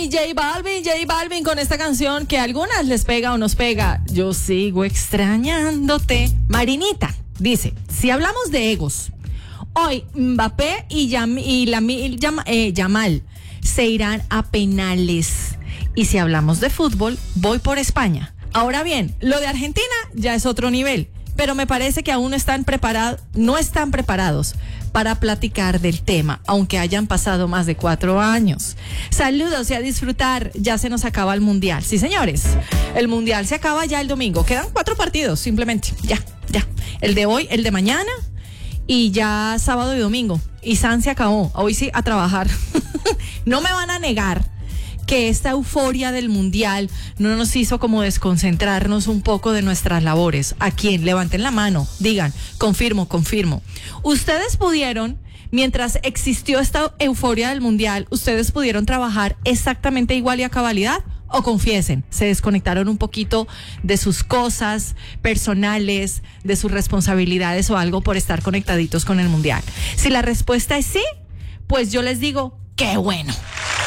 J Balvin con esta canción que a algunas les pega o nos pega. Yo sigo extrañándote. Marinita dice, si hablamos de egos, hoy Mbappé y Yamal se irán a penales. Y si hablamos de fútbol, voy por España. Ahora bien, lo de Argentina ya es otro nivel, pero me parece que aún no están preparados para platicar del tema, aunque hayan pasado más de 4 años. Saludos y a disfrutar, ya se nos acaba el Mundial. Sí, señores, el Mundial se acaba ya el domingo. Quedan 4 partidos, simplemente, ya. El de hoy, el de mañana y ya sábado y domingo. Y San se acabó, hoy sí a trabajar. No me van a negar que esta euforia del Mundial no nos hizo como desconcentrarnos un poco de nuestras labores. ¿A quién? Levanten la mano, digan, confirmo. Ustedes pudieron, mientras existió esta euforia del Mundial, ¿ustedes pudieron trabajar exactamente igual y a cabalidad? O confiesen, se desconectaron un poquito de sus cosas personales, de sus responsabilidades o algo por estar conectaditos con el Mundial. Si la respuesta es sí, pues yo les digo, ¡qué bueno!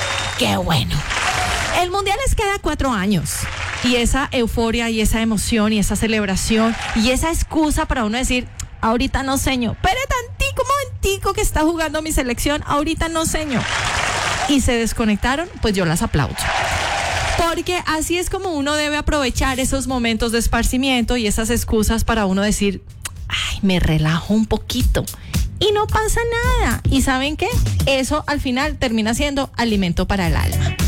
El Mundial les queda 4 años y esa euforia y esa emoción y esa celebración y esa excusa para uno decir, ahorita no seño, pero momentico que está jugando mi selección, ahorita no seño. Y se desconectaron, pues yo las aplaudo. Porque así es como uno debe aprovechar esos momentos de esparcimiento y esas excusas para uno decir, ay, me relajo un poquito. Y no pasa nada. ¿Y saben qué? Eso al final termina siendo alimento para el alma.